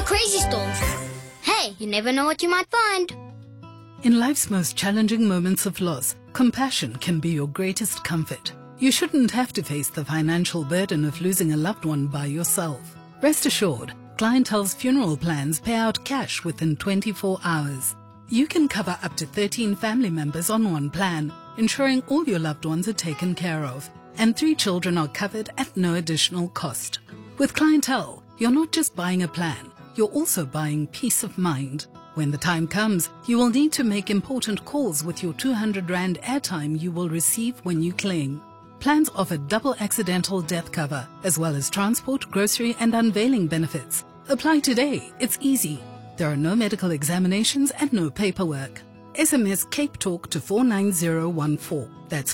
crazy store. Hey, you never know what you might find. In life's most challenging moments of loss, compassion can be your greatest comfort. You shouldn't have to face the financial burden of losing a loved one by yourself. Rest assured, Clientele's funeral plans pay out cash within 24 hours. You can cover up to 13 family members on one plan, ensuring all your loved ones are taken care of, and 3 children are covered at no additional cost. With Clientele, you're not just buying a plan, you're also buying peace of mind. When the time comes, you will need to make important calls with your 200 Rand airtime you will receive when you claim. Plans offer double accidental death cover, as well as transport, grocery and unveiling benefits. Apply today. It's easy. There are no medical examinations and no paperwork. SMS Cape Talk to 49014. That's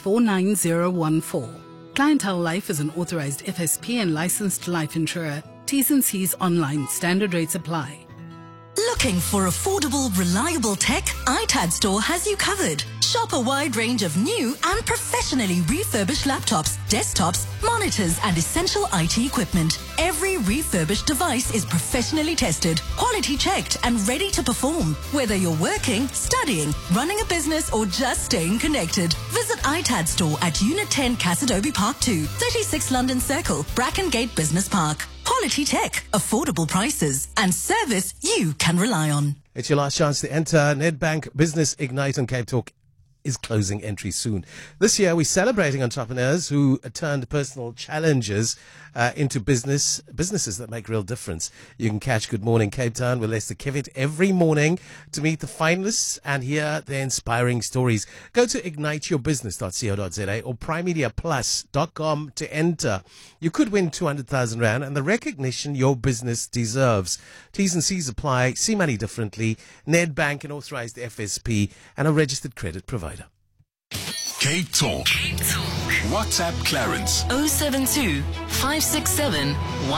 49014. Clientele Life is an authorized FSP and licensed life insurer. T's and C's online. Standard rates apply. Looking for affordable, reliable tech? iTad Store has you covered. Shop a wide range of new and professionally refurbished laptops, desktops, monitors and essential IT equipment. Every refurbished device is professionally tested, quality checked and ready to perform. Whether you're working, studying, running a business or just staying connected, visit iTad Store at Unit 10 Cassidobi Park 2, 36 London Circle, Brackengate Business Park. Quality tech, affordable prices, and service you can rely on. It's your last chance to enter. Nedbank Business Ignite on Cape Talk is closing entry soon. This year, we're celebrating entrepreneurs who turned personal challenges into businesses that make real difference. You can catch Good Morning Cape Town with Lester Kivett every morning to meet the finalists and hear their inspiring stories. Go to igniteyourbusiness.co.za or primemediaplus.com to enter. You could win 200,000 Rand and the recognition your business deserves. T's and C's apply. See money differently. Nedbank, an authorized FSP and a registered credit provider. Cape Talk. WhatsApp Clarence. 072 567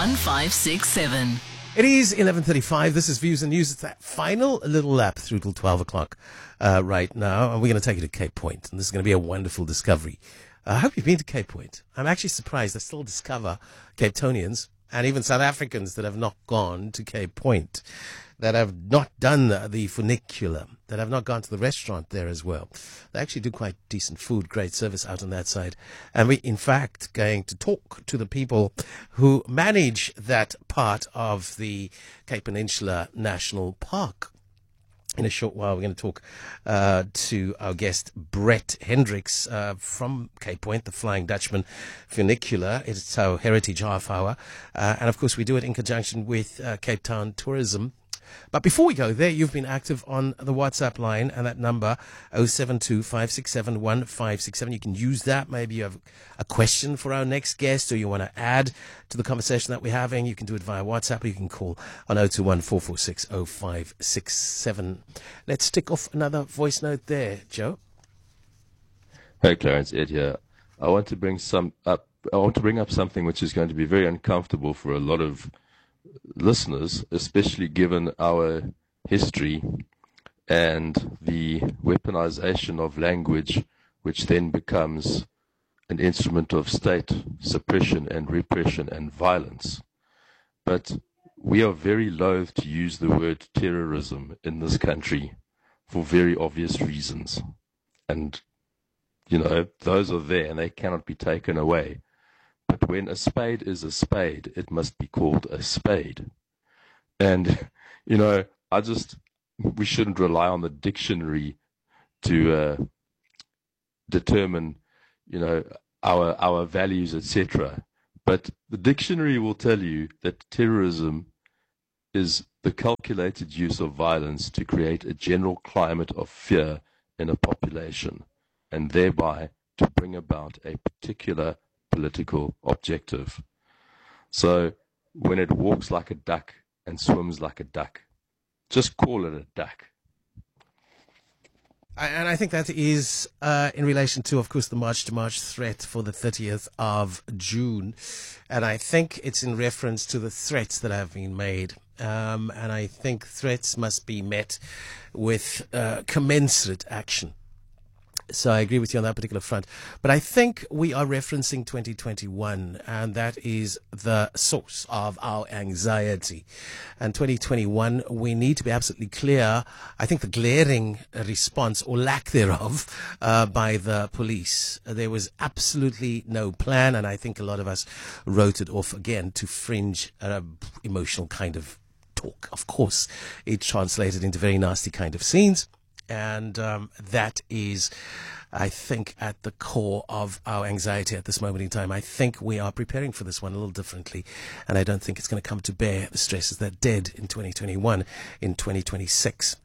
1567. It is 11:35. This is Views and News. It's that final little lap through till 12 o'clock right now. And we're going to take you to Cape Point. And this is going to be a wonderful discovery. I hope you've been to Cape Point. I'm actually surprised I still discover Cape Townians and even South Africans that have not gone to Cape Point, that have not done the funicular, that have not gone to the restaurant there as well. They actually do quite decent food, great service out on that side. And we, in fact, going to talk to the people who manage that part of the Cape Peninsula National Park. In a short while, we're going to talk to our guest, Brett Hendricks, from Cape Point, the Flying Dutchman Funicular. It's our heritage half hour. And, of course, we do it in conjunction with Cape Town Tourism. But before we go there, you've been active on the WhatsApp line, and that number, 072 567 1567. You can use that. Maybe you have a question for our next guest, or you want to add to the conversation that we're having. You can do it via WhatsApp, or you can call on 021 446 0567. Let's tick off another voice note there, Joe. Hey, Clarence, Ed here. I want to bring up something which is going to be very uncomfortable for a lot of listeners, especially given our history and the weaponization of language, which then becomes an instrument of state suppression and repression and violence. But we are very loath to use the word terrorism in this country for very obvious reasons. And, you know, those are there and they cannot be taken away. But when a spade is a spade, it must be called a spade. And, you know, we shouldn't rely on the dictionary to determine, you know, our values, etc. But the dictionary will tell you that terrorism is the calculated use of violence to create a general climate of fear in a population, and thereby to bring about a particular political objective. So when it walks like a duck and swims like a duck, just call it a duck. And I think that is in relation to, of course, the March to March threat for the 30th of June. And I think it's in reference to the threats that have been made. And I think threats must be met with commensurate action. So I agree with you on that particular front. But I think we are referencing 2021, and that is the source of our anxiety. And 2021, we need to be absolutely clear. I think the glaring response or lack thereof by the police, there was absolutely no plan. And I think a lot of us wrote it off again to fringe emotional kind of talk. Of course, it translated into very nasty kind of scenes. And that is, I think, at the core of our anxiety at this moment in time. I think we are preparing for this one a little differently. And I don't think it's going to come to bear the stresses that did in 2021, in 2026.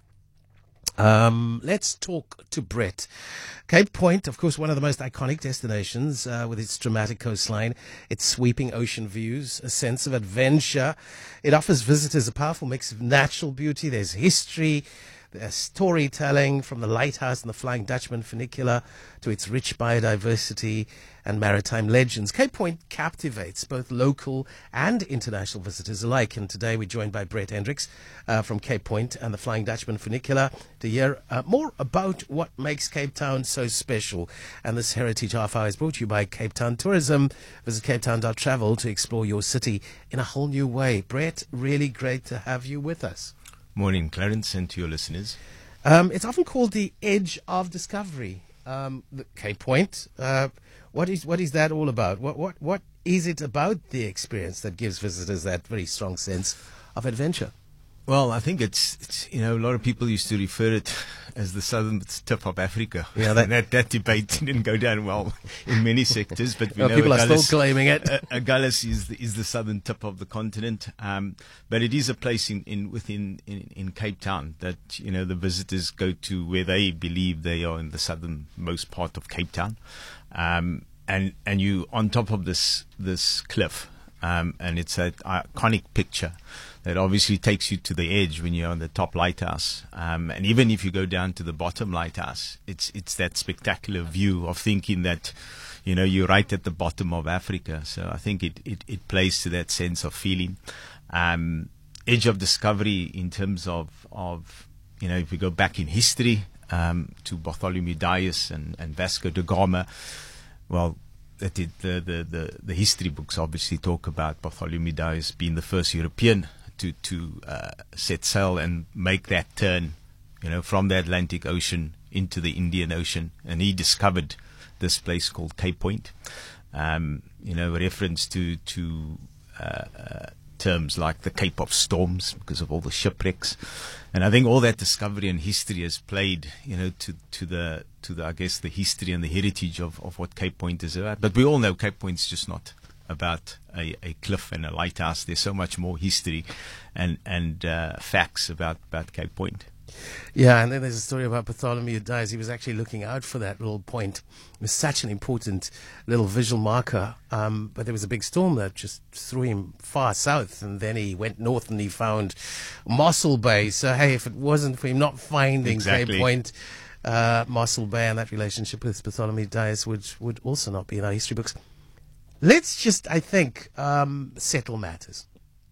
Let's talk to Brett. Cape Point, of course, one of the most iconic destinations with its dramatic coastline, its sweeping ocean views, a sense of adventure. It offers visitors a powerful mix of natural beauty. There's history. There's storytelling, from the lighthouse and the Flying Dutchman funicular to its rich biodiversity and maritime legends. Cape Point captivates both local and international visitors alike. And today we're joined by Brett Hendricks from Cape Point and the Flying Dutchman funicular to hear more about what makes Cape Town so special. And this Heritage Half Hour is brought to you by Cape Town Tourism. Visit capetown.travel to explore your city in a whole new way. Brett, really great to have you with us. Morning, Clarence, and to your listeners. It's often called the edge of discovery. The Cape Point. What is that all about? What is it about the experience that gives visitors that very strong sense of adventure? Well, I think it's a lot of people used to refer it as the southern tip of Africa. Yeah, that debate didn't go down well in many sectors, but we know people are Agulhas, still claiming it. Agulhas is the southern tip of the continent, but it is a place within Cape Town that the visitors go to where they believe they are in the southernmost part of Cape Town, and you on top of this cliff, and it's an iconic picture that obviously takes you to the edge when you're on the top lighthouse. And even if you go down to the bottom lighthouse, it's that spectacular view of thinking that, you're right at the bottom of Africa. So I think it plays to that sense of feeling. Edge of discovery in terms of if we go back in history, to Bartholomew Dias and Vasco da Gama, well, the history books obviously talk about Bartholomew Dias being the first European to set sail and make that turn, from the Atlantic Ocean into the Indian Ocean, and he discovered this place called Cape Point. Reference to terms like the Cape of Storms because of all the shipwrecks, and I think all that discovery and history has played, to the I guess the history and the heritage of what Cape Point is about. But we all know Cape Point's just not about a cliff and a lighthouse. There's so much more history and facts about Cape Point. Yeah, and then there's a story about Bartholomew Dias. He was actually looking out for that little point. It was such an important little visual marker, but there was a big storm that just threw him far south, and then he went north and he found Mossel Bay. So, hey, if it wasn't for him not finding Cape Point, Mossel Bay and that relationship with Bartholomew Dias would also not be in our history books. Let's just, I think, settle matters.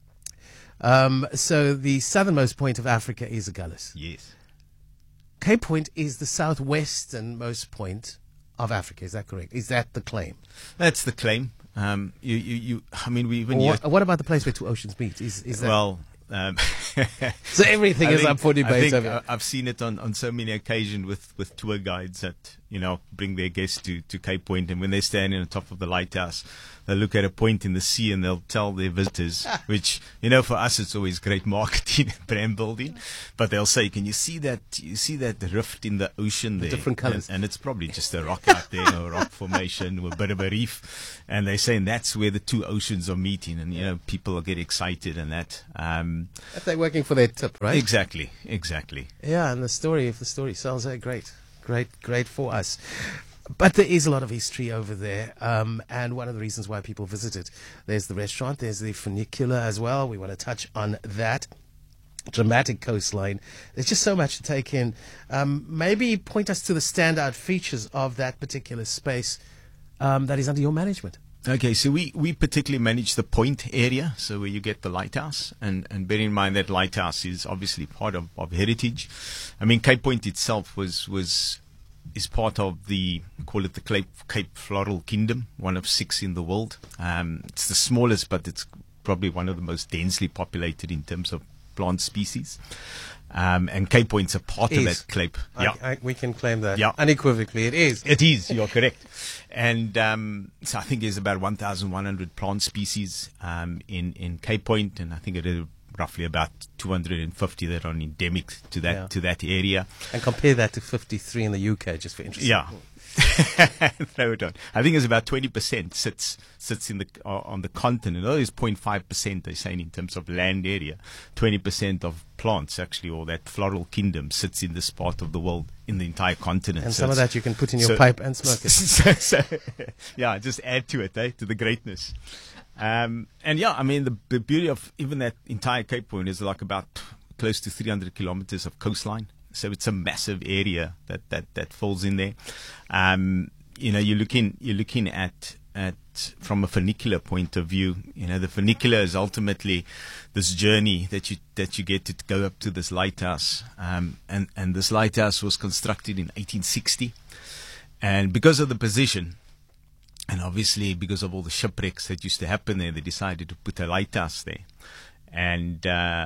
So the southernmost point of Africa is Agulhas. Yes. Cape Point is the southwesternmost point of Africa. Is that correct? Is that the claim? That's the claim. We even. What about the place where two oceans meet? Is that? Well. So everything is up for debate. I've seen it on so many occasions with tour guides that bring their guests to Cape Point, and when they stand on the top of the lighthouse, they'll look at a point in the sea and they'll tell their visitors, which for us it's always great marketing and brand building, but they'll say, "Can you see that? You see that rift in the ocean there? Different colors, and it's probably just a rock out there, a rock formation with a bit of a reef." And they say, and that's where the two oceans are meeting, and people get excited and that. If they're working for their tip, right? Exactly. Yeah, and if the story sells, great for us. But there is a lot of history over there, and one of the reasons why people visit it, there's the restaurant, there's the funicular as well. We want to touch on that. Dramatic coastline. There's just so much to take in. Maybe point us to the standout features of that particular space that is under your management. Okay, so we particularly manage the point area, so where you get the lighthouse, and bear in mind that lighthouse is obviously part of heritage. I mean, Cape Point itself was is part of the, call it the Cape Floral Kingdom, one of 6 in the world. It's the smallest, but it's probably one of the most densely populated in terms of plant species. And Cape Point's a part of that Cape. We can claim that. Yeah. Unequivocally, it is. It is, you're correct. And so I think there's about 1,100 plant species in Cape Point, and I think it is roughly about 250 that are endemic to that area. And compare that to 53 in the UK, just for interest. Yeah. Throw it on. I think it's about 20% sits in on the continent. That is 0.5%, they're saying, in terms of land area. 20% of plants, actually, or that floral kingdom, sits in this part of the world, in the entire continent. And some of that you can put in your pipe and smoke it. Yeah, just add to it, to the greatness. And yeah, I mean, the beauty of even that entire Cape Point is like about close to 300 kilometers of coastline. So it's a massive area that falls in there. You're looking at from a funicular point of view. The funicular is ultimately this journey that you get to go up to this lighthouse. And this lighthouse was constructed in 1860. And because of the position, and obviously because of all the shipwrecks that used to happen there, they decided to put a lighthouse there. And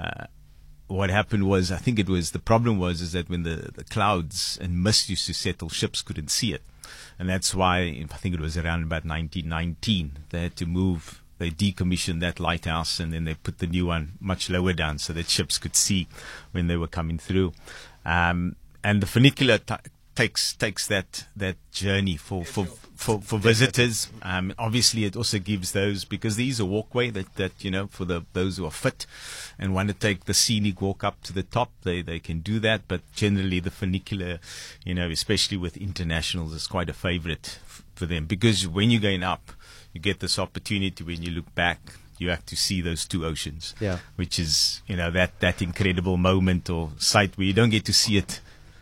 what happened was, I think the problem was that when the clouds and mist used to settle, ships couldn't see it. And that's why, I think it was around about 1919, they had to move, they decommissioned that lighthouse, and then they put the new one much lower down so that ships could see when they were coming through. And the funicular takes that journey for visitors. Obviously, it also gives those, because there is a walkway that for those who are fit and want to take the scenic walk up to the top, they can do that. But generally, the funicular, especially with internationals, is quite a favorite for them, because when you're going up, you get this opportunity, when you look back, you have to see those 2 oceans, which is that incredible moment or sight where you don't get to see it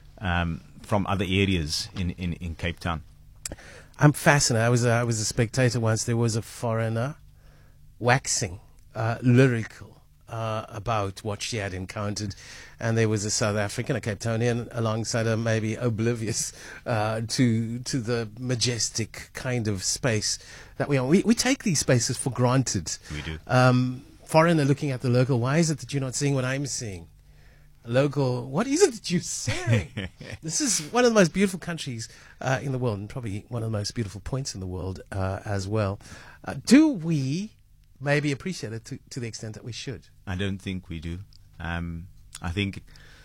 from other areas in Cape Town. I'm fascinated. I was a spectator once. There was a foreigner waxing lyrical about what she had encountered, and there was a South African, a Cape Townian, alongside her, maybe oblivious to the majestic kind of space that we are. We take these spaces for granted. We do. Foreigner looking at the local. Why is it that you're not seeing what I'm seeing? Local, what is it that you're saying? This is one of the most beautiful countries in the world, and probably one of the most beautiful points in the world as well. Do we maybe appreciate it to the extent that we should? I don't think we do. I think,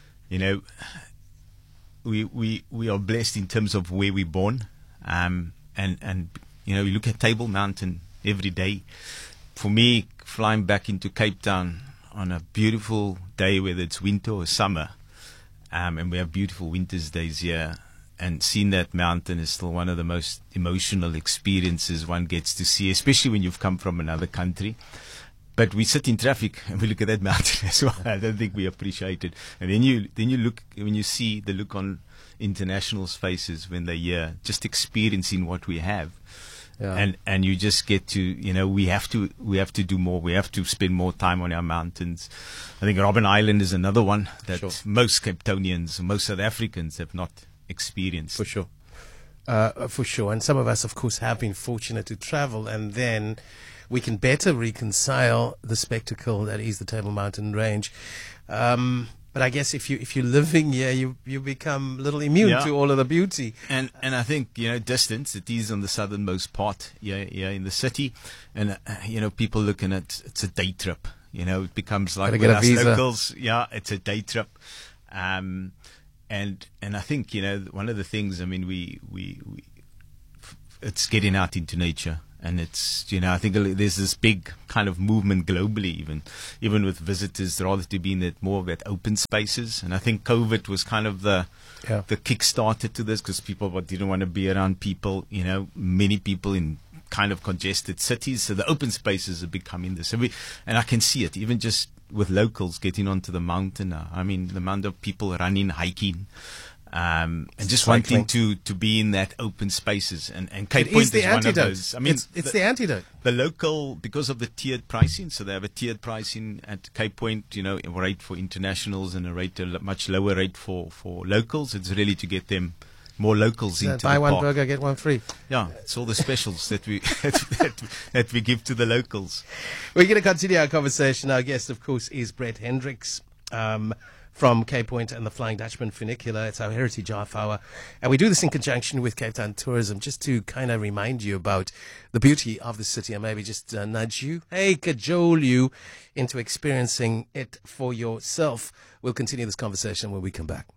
we are blessed in terms of where we're born. And we look at Table Mountain every day. For me, flying back into Cape Town on a beautiful day, whether it's winter or summer, and we have beautiful winter's days here, and seeing that mountain is still one of the most emotional experiences one gets to see, especially when you've come from another country. But we sit in traffic and we look at that mountain as well. I don't think we appreciate it. And then you look, when you see the look on internationals' faces when they're here, just experiencing what we have. Yeah. And you just get to, we have to do more. We have to spend more time on our mountains. I think Robben Island is another one that most Cape Townians, most South Africans have not experienced. For sure. And some of us, of course, have been fortunate to travel, and then we can better reconcile the spectacle that is the Table Mountain Range. But I guess if you're living here, you become a little immune to all of the beauty. And I think, distance, it is on the southernmost part in the city. And, people looking at, it's a day trip. It becomes like with us locals. Yeah, it's a day trip. And I think, one of the things, I mean, we it's getting out into nature. And it's, I think there's this big kind of movement globally, even with visitors, rather to be in that more of that open spaces. And I think COVID was kind of the kickstarter to this, because people didn't want to be around people, many people in kind of congested cities. So the open spaces are becoming this. And I can see it, even just with locals getting onto the mountain. I mean, the amount of people running, hiking. And just wanting to be in that open spaces, and Cape Point is one of those. I mean, it's the antidote. The local, because of the tiered pricing, so they have a tiered pricing at Cape Point, a rate for internationals and a much lower rate for locals. It's really to get them more locals into Buy the one park. burger, get one free. Yeah, it's all the specials that we that we give to the locals. We're going to continue our conversation. Our guest, of course, is Brett Hendricks from Cape Point and the Flying Dutchman Funicular. It's our Heritage Half Hour. And we do this in conjunction with Cape Town Tourism, just to kind of remind you about the beauty of the city and maybe just nudge you, cajole you into experiencing it for yourself. We'll continue this conversation when we come back.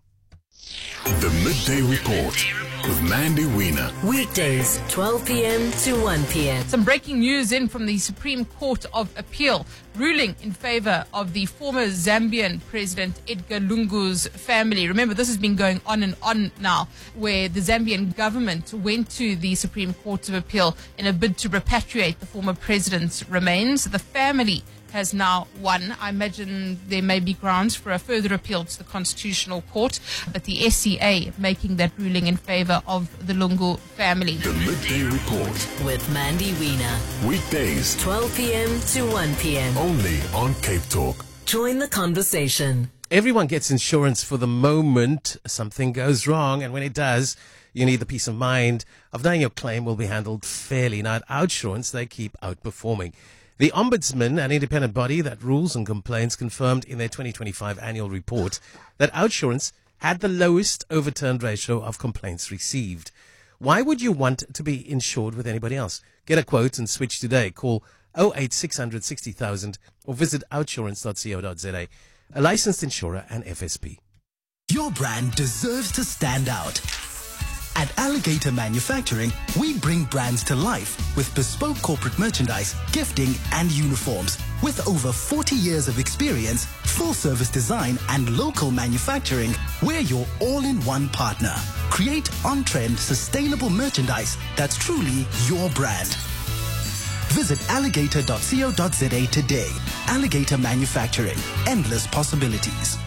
The Midday Report with Mandy Wiener. Weekdays, 12 p.m. to 1 p.m. Some breaking news in from the Supreme Court of Appeal, ruling in favor of the former Zambian President Edgar Lungu's family. Remember, this has been going on and on now, where the Zambian government went to the Supreme Court of Appeal in a bid to repatriate the former president's remains. The family has now won. I imagine there may be grounds for a further appeal to the Constitutional Court, but the SCA making that ruling in favor of the Lungu family. The Midday Report. With Mandy Wiener. Weekdays, 12 p.m. to 1 p.m. only on Cape Talk. Join the conversation. Everyone gets insurance for the moment something goes wrong, and when it does, you need the peace of mind of knowing your claim will be handled fairly. Now, at Outsurance, they keep outperforming. The Ombudsman, an independent body that rules on complaints, confirmed in their 2025 annual report that Outsurance had the lowest overturned ratio of complaints received. Why would you want to be insured with anybody else? Get a quote and switch today. Call 08600 60,000 or visit outsurance.co.za. A licensed insurer and FSP. Your brand deserves to stand out. At Alligator Manufacturing, we bring brands to life with bespoke corporate merchandise, gifting, and uniforms. With over 40 years of experience, full-service design, and local manufacturing, we're your all-in-one partner. Create on-trend, sustainable merchandise that's truly your brand. Visit alligator.co.za today. Alligator Manufacturing. Endless possibilities.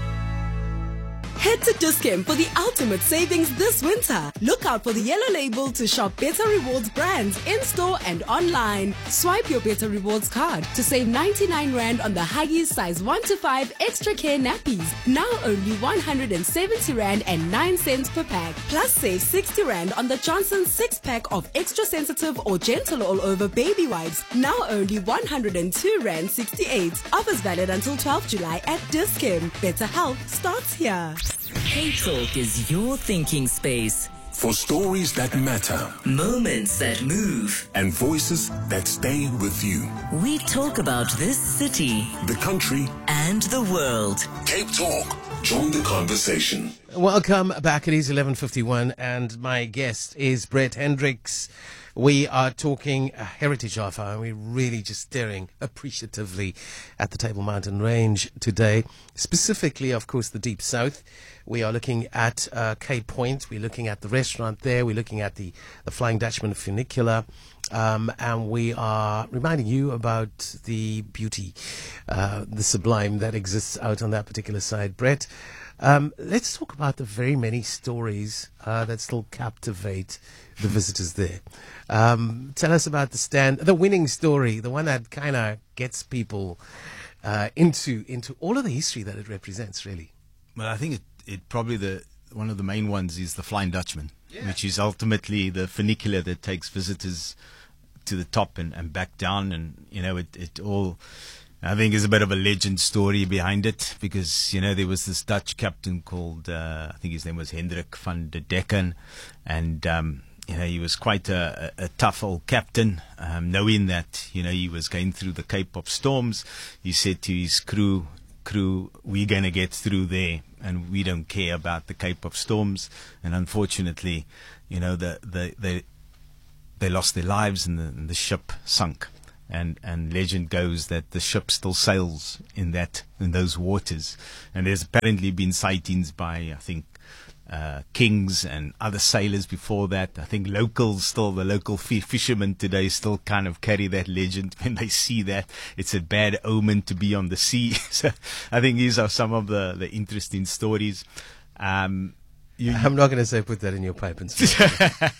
Head to Dis-Chem for the ultimate savings this winter. Look out for the yellow label to shop Better Rewards brands in-store and online. Swipe your Better Rewards card to save 99 Rand on the Huggies size 1 to 5 extra care nappies. Now only 170 Rand and 9 cents per pack. Plus save 60 Rand on the Johnson 6-pack of extra sensitive or gentle all-over baby wipes. Now only 102 Rand 68. Offers valid until 12 July at Dis-Chem. Better health starts here. Cape Talk is your thinking space. For stories that matter Moments that move. and voices that stay with you. We talk about this city The country, and the world. Cape Talk. Join the conversation. Welcome back. It is 11:51 and my guest is Brett Hendricks. We are talking Heritage Half Hour, and we're really just staring appreciatively at the Table Mountain Range today. Specifically, of course, the Deep South. We are looking at Cape Point. We're looking at the restaurant there. We're looking at the Flying Dutchman Funicular. And we are reminding you about the beauty, the sublime that exists out on that particular side. Brett, let's talk about the very many stories that still captivate the visitors there. Tell us about the winning story, the one that kind of gets people into all of the history that it represents, really. Well, I think it probably one of the main ones is the Flying Dutchman, which is ultimately the funicular that takes visitors to the top and back down, and it all, I think, is a bit of a legend story behind it, because there was this Dutch captain called I think his name was Hendrik van der Decken, and he was quite a tough old captain, knowing that he was going through the Cape of Storms. He said to his crew, we're going to get through there, and we don't care about the Cape of Storms. And unfortunately, they lost their lives, and the ship sunk. And legend goes that the ship still sails in those waters. And there's apparently been sightings by, I think, kings and other sailors before that. I think the local fishermen today still kind of carry that legend. When they see that, it's a bad omen to be on the sea. So I think these are some of the interesting stories. I'm not going to say put that in your pipe and smoke.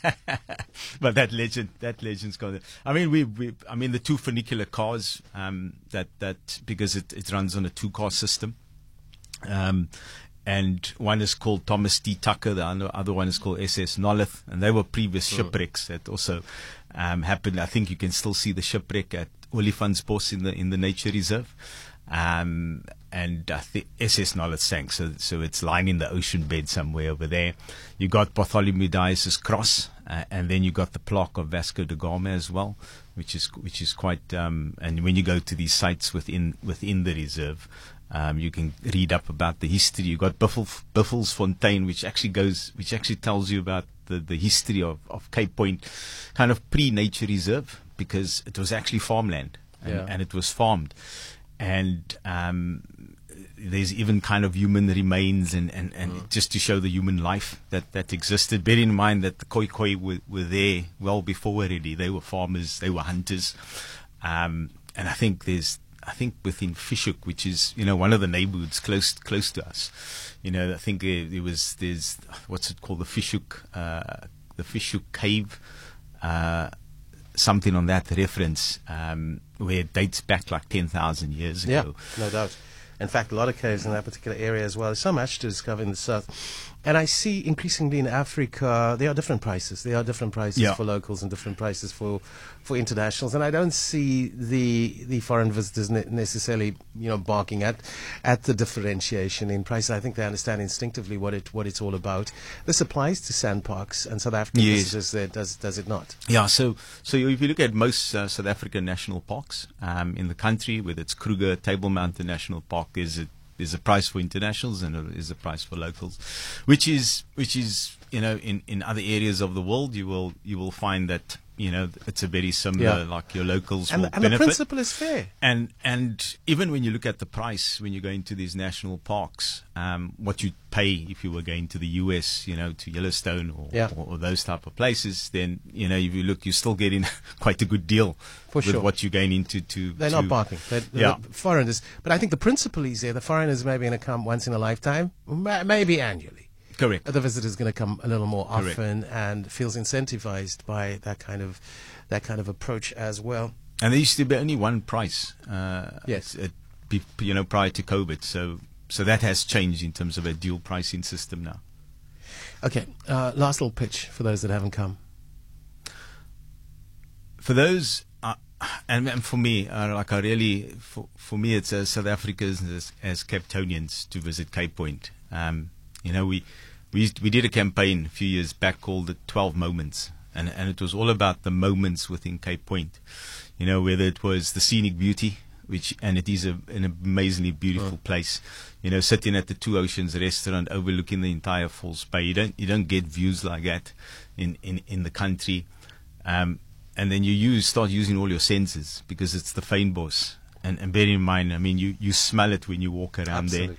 But that legend's gone. I mean, the two funicular cars, that because it runs on a 2-car system. and one is called Thomas T. Tucker, the other one is called SS Nolith, and they were previous shipwrecks that also happened. I think you can still see the shipwreck at Olifantsbos in the nature reserve. And I think SS Nolith sank, so it's lying in the ocean bed somewhere over there. You got Bartholomew Dias's cross, and then you got the plaque of Vasco da Gama as well, which is quite. And when you go to these sites within the reserve, you can read up about the history. You got Buffelsfontein, which actually tells you about the history of Cape Point, kind of pre-nature reserve, because it was actually farmland and it was farmed. And there's even kind of human remains and just to show the human life that existed. Bear in mind that the Khoi were there well before already. They were farmers, they were hunters. And I think within Fish Hoek, which is, one of the neighborhoods close to us, I think there's what's it called, the Fish Hoek Cave, something on that reference, where it dates back like 10,000 years ago. Yeah, no doubt. In fact, a lot of caves in that particular area as well. There's so much to discover in the south. And I see increasingly in Africa, there are different prices. There are different prices for locals and different prices for internationals. And I don't see the foreign visitors necessarily, barking at the differentiation in price. I think they understand instinctively what it's all about. This applies to sandparks and South African visitors there, does it not? Yeah, so if you look at most South African national parks in the country, whether it's Kruger, Table Mountain National Park, there's a price for internationals and there's a price for locals, which is in other areas of the world you will find that it's a very similar, like your locals will benefit. And the principle is fair. And even when you look at the price when you go into these national parks, what you pay if you were going to the US, to Yellowstone or those type of places, then if you look, you're still getting quite a good deal with what you're going into. They're not barking. They're foreigners, but I think the principle is there. The foreigners may be going to come once in a lifetime, maybe annually. Correct. The visitor's going to come a little more often and feels incentivized by that kind of approach as well. And there used to be only one price. Prior to COVID. So that has changed in terms of a dual pricing system now. Okay. Last little pitch for those that haven't come. For those, and for me, for me, it's South Africans as Capetonians to visit Cape Point. We did a campaign a few years back called the 12 Moments, and it was all about the moments within Cape Point. Whether it was the scenic beauty, and it is an amazingly beautiful place. Sitting at the Two Oceans restaurant overlooking the entire False Bay. You don't get views like that in the country. And then you start using all your senses because it's the fynbos. And bear in mind, you smell it when you walk around there.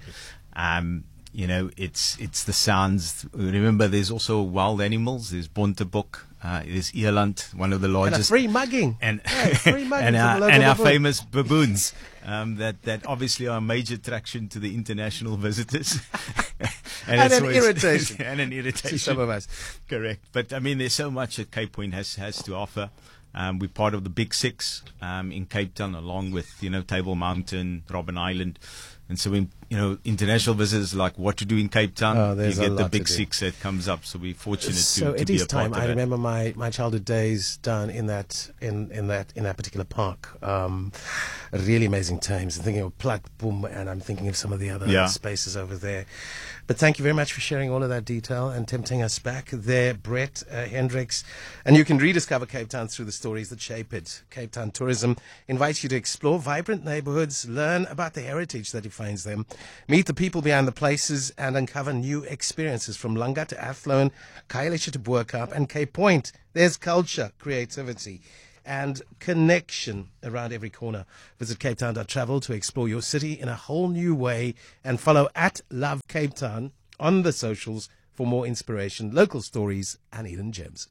It's the sounds. Remember, there's also wild animals. There's Bontebok. There's Eland, one of the largest. And a free mugging. And free mugging and our famous baboons. That obviously are a major attraction to the international visitors. and an irritation. And an irritation. To some of us. Correct. But there's so much that Cape Point has to offer. We're part of the Big Six in Cape Town, along with Table Mountain, Robben Island. And so when international visitors like what to do in Cape Town, you get the Big Six that comes up. So we're fortunate to be a part of it. I remember my childhood days down in that particular park. Really amazing times. I'm thinking of Platboom, and I'm thinking of some of the other spaces over there. But thank you very much for sharing all of that detail and tempting us back there, Brett Hendricks. And you can rediscover Cape Town through the stories that shape it. Cape Town Tourism invites you to explore vibrant neighborhoods, learn about the heritage that defines them, meet the people behind the places, and uncover new experiences from Langa to Athlone, Khayelitsha to Boerkamp, and Cape Point. There's culture, creativity, and connection around every corner. Visit capetown.travel to explore your city in a whole new way, and follow @LoveCapeTown on the socials for more inspiration, local stories, and hidden gems.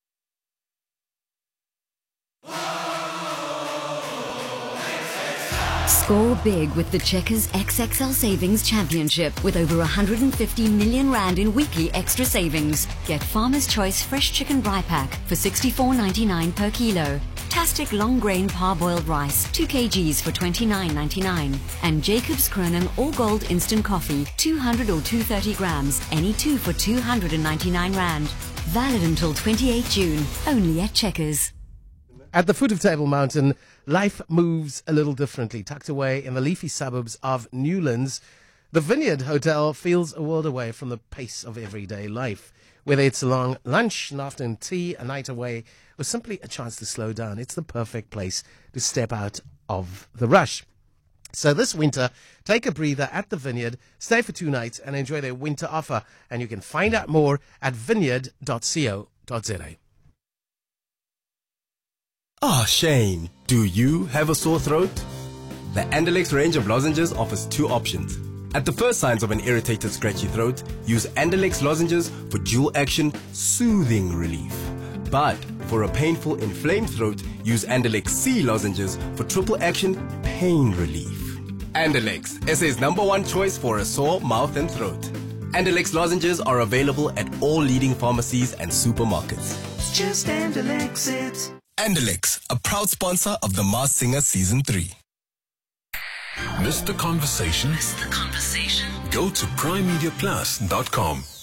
Score big with the Checkers XXL Savings Championship with over 150 million rand in weekly extra savings. Get Farmer's Choice Fresh Chicken Bri Pack for $64.99 per kilo. fantastic long-grain parboiled rice, 2 kgs for $29.99. And Jacob's Kronen All Gold Instant Coffee, 200 or 230 grams, any 2 for 299 Rand. Valid until 28 June, only at Checkers. At the foot of Table Mountain, life moves a little differently. Tucked away in the leafy suburbs of Newlands, the Vineyard Hotel feels a world away from the pace of everyday life. Whether it's a long lunch, an afternoon tea, a night away, or simply a chance to slow down, it's the perfect place to step out of the rush. So this winter, take a breather at the Vineyard, stay for 2 nights, and enjoy their winter offer. And you can find out more at vineyard.co.za. Ah, Shane, do you have a sore throat? The Andalex range of lozenges offers 2 options. At the first signs of an irritated, scratchy throat, use Andalex lozenges for dual-action, soothing relief. But for a painful, inflamed throat, use Andalex C lozenges for triple-action, pain relief. Andalex, SA's #1 choice for a sore mouth and throat. Andalex lozenges are available at all leading pharmacies and supermarkets. It's just Andalex it. Andalex, a proud sponsor of The Masked Singer Season 3. Missed the conversation? Go to primemediaplus.com.